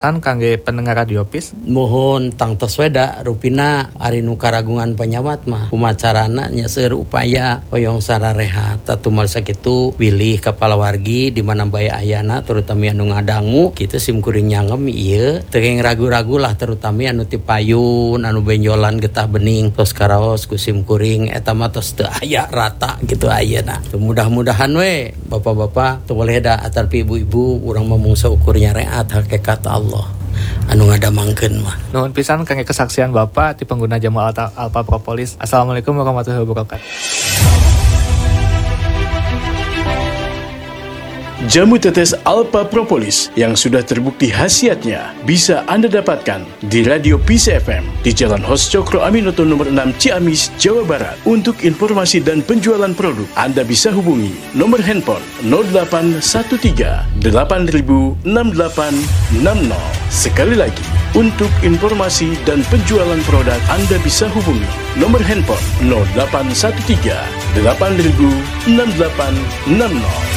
Tan kangge pendengar Radio PIS. Mohon tangtos weda rupina ari nu karagungan penyawat mah kumacarana nya seueur upaya hoyong sararehat tatumal sakitu pilih kepala wargi di mana bae ayana terutama anu ngadangu kitu simkuring nyangem ieu teu ragu-ragu lah terutama anu ti payun anu benjolan getah bening tos karaos ku simkuring eta mah tos teu aya rata gitu ayeuna. Mudah-mudahan we bapak-bapak teu boleh da atarpi ibu-ibu urang mamungsa ukurnya reat hakikat Allah anu ngadamangkeun mah. Nuhun pisan kangge kesaksian Bapak ti pengguna jamu Alpha Propolis. Assalamualaikum warahmatullahi wabarakatuh. Jamu tetes Alpha Propolis yang sudah terbukti khasiatnya bisa Anda dapatkan di Radio PIS FM di Jalan Hos Cokro Aminoto nomor 6 Ciamis, Jawa Barat. Untuk informasi dan penjualan produk, Anda bisa hubungi nomor handphone 0813 8000 6860. Sekali lagi, untuk informasi dan penjualan produk, Anda bisa hubungi nomor handphone 0813 8000 6860.